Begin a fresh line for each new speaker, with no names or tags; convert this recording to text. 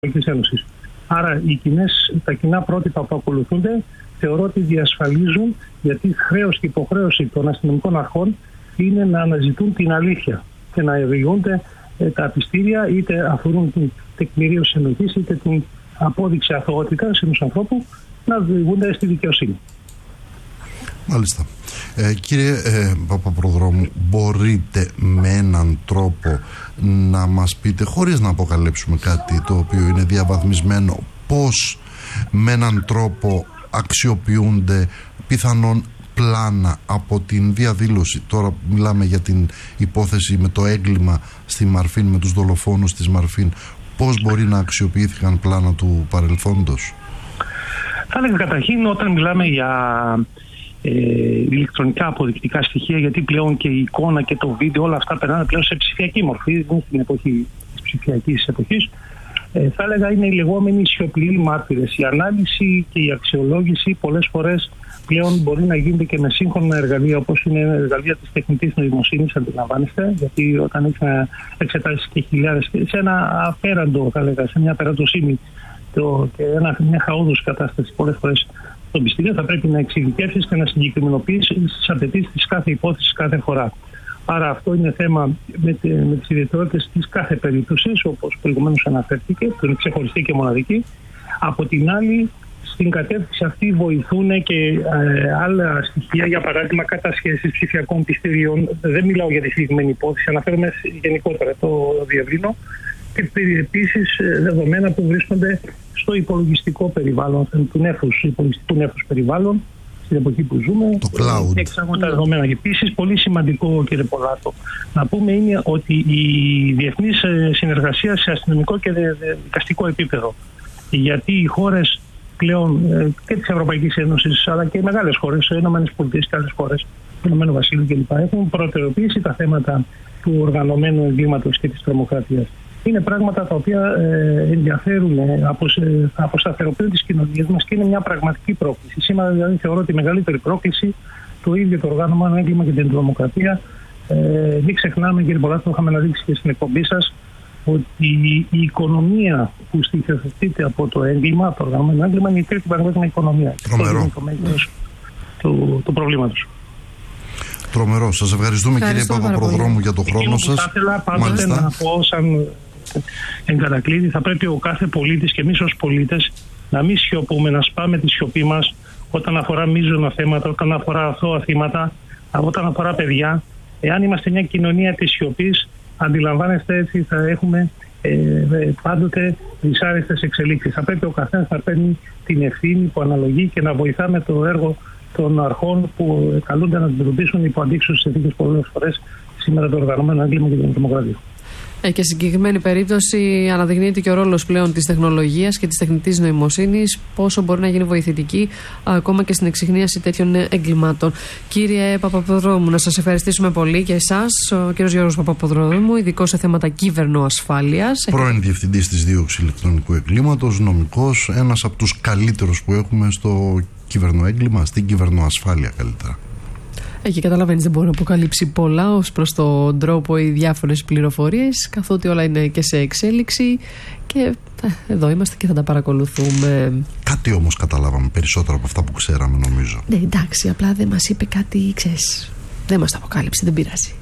Ευρωπαϊκής Ένωσης. Άρα τα κοινά πρότυπα που ακολουθούνται θεωρώ ότι διασφαλίζουν, γιατί χρέος και υποχρέωση των αστυνομικών αρχών είναι να αναζητούν την αλήθεια και να διηγούνται τα απιστήρια, είτε αφορούν την τεκμηρίωση ενοχής, είτε την απόδειξη αθωότητας ενός ανθρώπου, να διηγούνται στη δικαιοσύνη.
Μάλιστα. Κύριε Παπαπροδρόμου, μπορείτε με έναν τρόπο να μας πείτε, χωρίς να αποκαλύψουμε κάτι το οποίο είναι διαβαθμισμένο, πώς με έναν τρόπο αξιοποιούνται πιθανόν πλάνα από την διαδήλωση? Τώρα μιλάμε για την υπόθεση με το έγκλημα στη Μαρφίν, με τους δολοφόνους της Μαρφίν. Πώς μπορεί να αξιοποιήθηκαν πλάνα του παρελθόντος?
Θα έλεγα καταρχήν, όταν μιλάμε για ηλεκτρονικά αποδεικτικά στοιχεία, γιατί πλέον και η εικόνα και το βίντεο, όλα αυτά περνάνε πλέον σε ψηφιακή μορφή, στην εποχή της ψηφιακής εποχής, θα έλεγα είναι οι λεγόμενοι σιωπηλοί μάρτυρες. Η ανάλυση και η αξιολόγηση πολλές φορές πλέον μπορεί να γίνεται και με σύγχρονα εργαλεία, όπως είναι εργαλεία της τεχνητής νοημοσύνης, αντιλαμβάνεστε, γιατί όταν έχει να εξετάσει και χιλιάδες, σε ένα απέραντο, θα έλεγα, σε μια απεραντοσύνη και μια χαόδους κατάσταση πολλές φορές στον πιστήριο, θα πρέπει να εξειδικεύσεις και να συγκεκριμενοποιήσεις τις απαιτήσεις της κάθε υπόθεσης κάθε φορά. Άρα αυτό είναι θέμα με τις ιδιαιτερότητες της κάθε περίπτωσης, όπως προηγουμένως αναφέρθηκε, που είναι ξεχωριστή και μοναδική. Από την άλλη, στην κατεύθυνση αυτή βοηθούν και άλλα στοιχεία, για παράδειγμα κατασχέσεις ψηφιακών πιστηρίων. Δεν μιλάω για τη συγκεκριμένη υπόθεση, αναφέρομαι γενικότερα, το διευρύνω. Και επίσης δεδομένα που βρίσκονται στο υπολογιστικό περιβάλλον, του υπολογιστικού νέφους περιβάλλον, στην εποχή που ζούμε.
Το cloud.
Εξάγουν τα δεδομένα. Και επίσης, πολύ σημαντικό, κύριε Πολάτο, να πούμε είναι ότι η διεθνής συνεργασία σε αστυνομικό και δικαστικό επίπεδο. Γιατί οι χώρες πλέον και της Ευρωπαϊκής Ένωσης, αλλά και οι μεγάλες χώρες, οι ΗΠΑ και άλλες χώρες, το Ηνωμένο Βασίλειο κλπ., έχουν προτεραιοποιήσει τα θέματα του οργανωμένου εγκλήματος και της τρομοκρατίας. Είναι πράγματα τα οποία ενδιαφέρουν, αποσταθεροποιούν τις κοινωνίες μας και είναι μια πραγματική πρόκληση. Σήμερα δηλαδή θεωρώ τη μεγαλύτερη πρόκληση το ίδιο το οργάνωμένο έγκλημα και την τρομοκρατία. Μην ξεχνάμε, κύριε Πολάτο, το είχαμε αναδείξει και στην εκπομπή σας, ότι η οικονομία που στοιχειοθετείται από το έγκλημα, από το οργανωμένο έγκλημα, είναι η τρίτη παγκόσμια οικονομία.
Τρομερό.
Αυτό είναι το μέγεθος του προβλήματος.
Τρομερό. Σας ευχαριστούμε, κύριε Παπαπροδρόμου, για τον χρόνο σας.
Θα ήθελα πάντοτε να πω, σαν εγκατακλείδη, θα πρέπει ο κάθε πολίτης και εμείς ως πολίτες να μην σιωπούμε, να σπάμε τη σιωπή μας όταν αφορά μείζωνα θέματα, όταν αφορά αθώα θύματα, όταν αφορά παιδιά. Εάν είμαστε μια κοινωνία της σιωπής, αντιλαμβάνεστε, έτσι θα έχουμε πάντοτε δυσάρεστες εξελίξεις. Θα πρέπει ο καθένας να παίρνει την ευθύνη που αναλογεί και να βοηθάμε το έργο των αρχών που καλούνται να αντιμετωπίσουν υπό αντίξωες συνθήκες πολλές φορές σήμερα το οργανωμένο έγκλημα και την τρομοκρατία. Και
σε συγκεκριμένη περίπτωση αναδεικνύεται και ο ρόλος πλέον της τεχνολογίας και της τεχνητής νοημοσύνης, πόσο μπορεί να γίνει βοηθητική ακόμα και στην εξιχνίαση τέτοιων εγκλημάτων. Κύριε Παπαπροδρόμου, να σας ευχαριστήσουμε πολύ και εσάς, ο κύριος Γιώργος Παπαπροδρόμου, ειδικός σε θέματα κύβερνο-ασφάλειας.
Πρώην διευθυντής της δίωξης ηλεκτρονικού εγκλήματος, νομικός, ένας από τους καλύτερους που έχουμε στο κυβερνοέγκλημα, στην κυβερνοασφάλεια καλύτερα.
Και καταλαβαίνεις, δεν μπορεί να αποκαλύψει πολλά ως προς τον τρόπο ή διάφορες πληροφορίες, καθότι όλα είναι και σε εξέλιξη και εδώ είμαστε και θα τα παρακολουθούμε.
Κάτι όμως καταλάβαμε περισσότερο από αυτά που ξέραμε, νομίζω.
Ναι, εντάξει, απλά δεν μας είπε κάτι, ξέρεις. Δεν μας τα αποκάλυψε, δεν πειράζει.